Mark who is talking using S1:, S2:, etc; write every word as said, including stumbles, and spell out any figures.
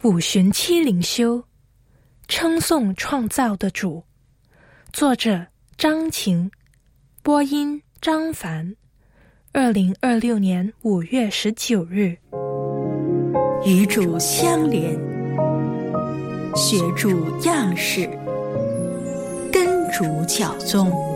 S1: 五旬期灵修，称颂创造的主。作者张晴，播音张凡。二零二六年五月十九日。
S2: 与主相连，学主样式，跟主教宗。